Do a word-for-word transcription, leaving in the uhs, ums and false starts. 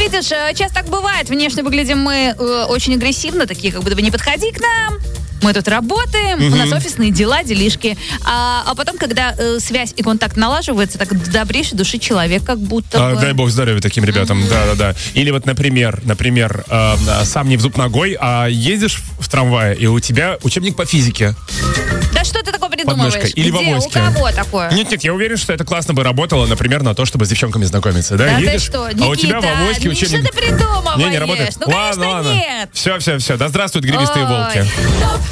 видишь, э, часто так бывает. Внешне выглядим мы э, очень агрессивно, такие, как будто бы не подходи к нам. Мы тут работаем, Мгм. у нас офисные дела, делишки. А, а потом, когда э, связь и контакт налаживается, так добрейший души человек, как будто А, бы. дай бог здоровья таким ребятам, да-да-да. Или вот, например, например, э, сам не в зуб ногой, а едешь в трамвае, и у тебя учебник по физике Да что ты такое под придумываешь? мышкой. Или в Где? У авоське. кого такое? Нет-нет, я уверен, что это классно бы работало, например, на то, чтобы с девчонками знакомиться. Да, Да ты едешь, что, а у тебя в Никита, авоське ну учебник... что ты придумываешь? Не, не работает. Ну, ладно, конечно, ладно. нет. Все, все, все. Да здравствуют гривистые Ой. волки.